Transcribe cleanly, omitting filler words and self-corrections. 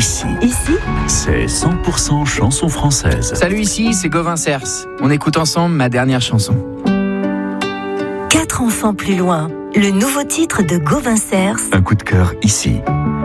Ici, c'est 100% chanson française. Salut, ici, c'est Gauvin Cers. On écoute ensemble ma dernière chanson. 4 enfants plus loin, le nouveau titre de Gauvin Cers. Un coup de cœur ici.